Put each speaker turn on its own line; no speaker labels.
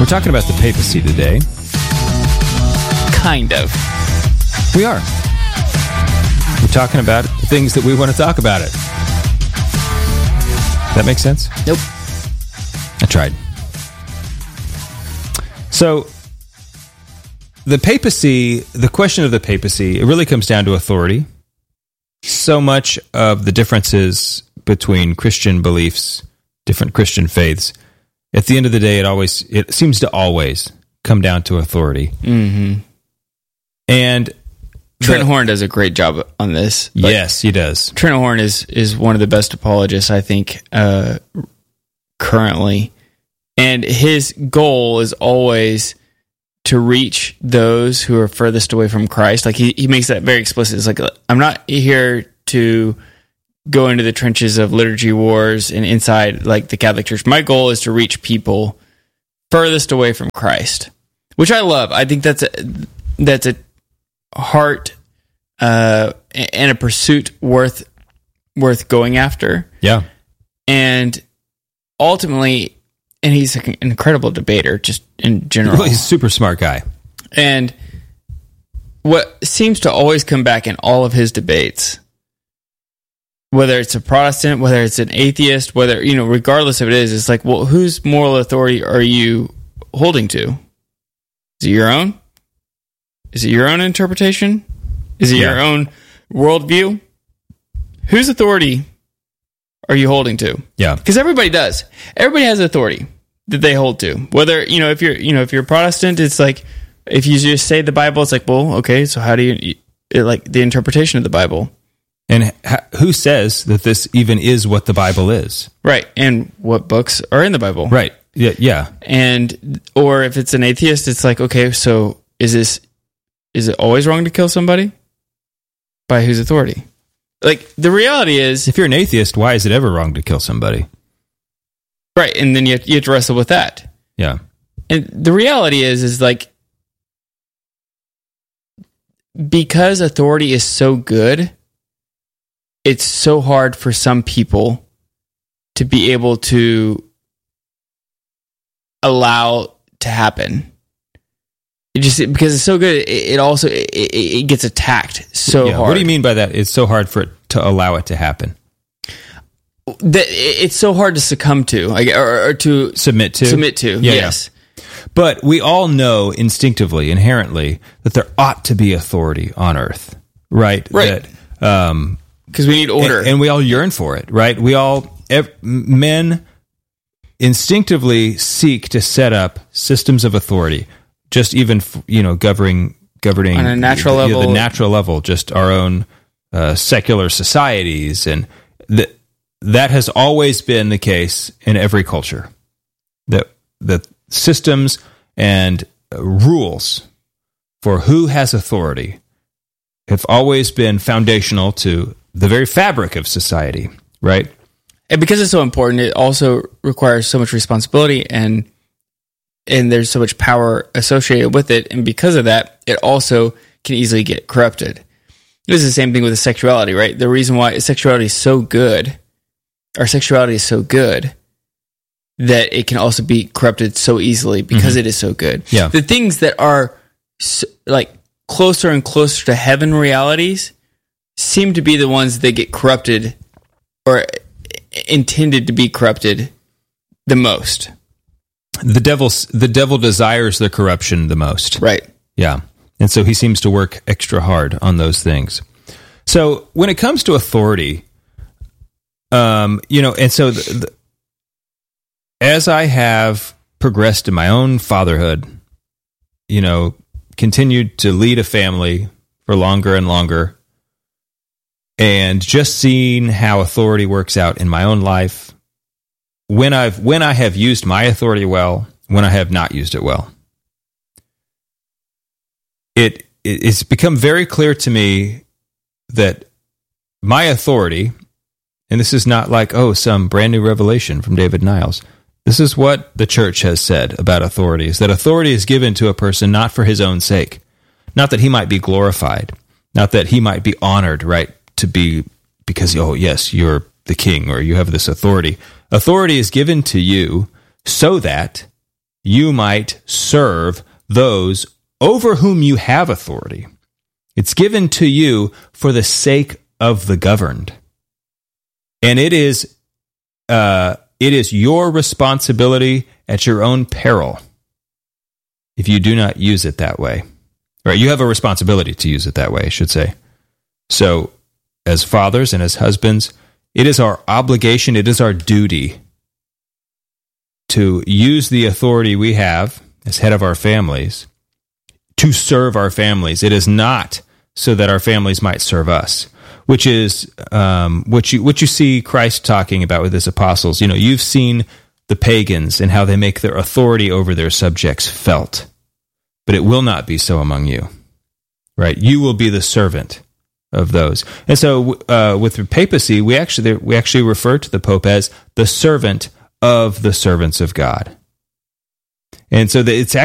We're talking about the papacy today.
Kind of.
We are. We're talking about the things that we want to talk about it. That makes sense?
Nope.
I tried. So, the papacy, the question of the papacy, it really comes down to authority. So much of the differences between Christian beliefs, different Christian faiths, at the end of the day, it seems to always come down to authority.
Mm-hmm.
And
Trent Horn does a great job on this.
Yes, he does.
Trent Horn is one of the best apologists, I think, currently. And his goal is always to reach those who are furthest away from Christ. Like he makes that very explicit. It's like, I'm not here to go into the trenches of liturgy wars and inside like the Catholic Church. My goal is to reach people furthest away from Christ, which I love. I think that's a heart and a pursuit worth going after.
Yeah.
And ultimately, and he's an incredible debater just in general.
Well, he's a super smart guy.
And what seems to always come back in all of his debates, whether it's a Protestant, whether it's an atheist, whether, regardless of it is, it's like, well, whose moral authority are you holding to? Is it your own? Is it your own interpretation? Is it your own worldview? Whose authority are you holding to?
Yeah.
Because everybody does. Everybody has authority that they hold to. Whether, if you're a Protestant, it's like, if you just say the Bible, it's like, well, okay, so how do you like the interpretation of the Bible?
And who says that this even is what the Bible is?
Right. And what books are in the Bible?
Right. Yeah.
And, or if it's an atheist, it's like, okay, so is it always wrong to kill somebody? By whose authority? Like, the reality is,
if you're an atheist, why is it ever wrong to kill somebody?
Right. And then you have to wrestle with that.
Yeah.
And the reality is like, because authority is so good, it's so hard for some people to be able to allow to happen. Because it's so good, it also it gets attacked so hard.
What do you mean by that? It's so hard for it to allow it to happen.
That it's so hard to succumb to, or to
submit to.
Submit to.
Yeah,
yes.
Yeah. But we all know instinctively, inherently, that there ought to be authority on earth, right?
Right. Because we need order,
and we all yearn for it, right? Men instinctively seek to set up systems of authority. Just even, governing
on a natural level,
the natural level, just our own secular societies, and that has always been the case in every culture. That systems and rules for who has authority have always been foundational to the very fabric of society, right?
And because it's so important, it also requires so much responsibility and there's so much power associated with it. And because of that, it also can easily get corrupted. This is the same thing with the sexuality, right? The reason why sexuality is so good, our sexuality is so good, that it can also be corrupted so easily because it is so good.
Yeah.
The things that are like closer and closer to heaven realities seem to be the ones that get corrupted or intended to be corrupted the most.
The devil desires the corruption the most.
Right.
Yeah. And so he seems to work extra hard on those things. So when it comes to authority, and so as I have progressed in my own fatherhood, continued to lead a family for longer and longer, and just seeing how authority works out in my own life, when I have used my authority well, when I have not used it well, it's become very clear to me that my authority, and this is not like, some brand new revelation from David Niles. This is what the church has said about authority, is that authority is given to a person not for his own sake, not that he might be glorified, not that he might be honored, right, to be, because, yes, you're the king or you have this authority. Authority is given to you so that you might serve those over whom you have authority. It's given to you for the sake of the governed. And it is your responsibility at your own peril if you do not use it that way. Right? You have a responsibility to use it that way, I should say. So, as fathers and as husbands, it is our obligation, it is our duty to use the authority we have as head of our families to serve our families. It is not so that our families might serve us, which is what you see Christ talking about with his apostles. You know, you've seen the pagans and how they make their authority over their subjects felt, but it will not be so among you, right? You will be the servant of those. And so with the papacy, we actually refer to the Pope as the servant of the servants of God. And so it's actually